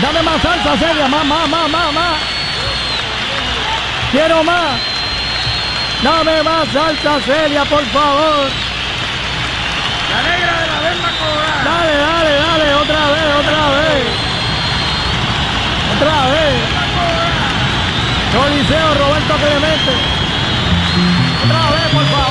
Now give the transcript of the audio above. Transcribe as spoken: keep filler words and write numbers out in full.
Dame más salsa, Celia, más, más, más, más, más. Quiero más. Dame más salsa, Celia, por favor. La negra de la verma colorada. Dale, dale, dale, otra vez, otra vez. Otra vez. Coliseo Roberto Clemente. Otra vez, por favor.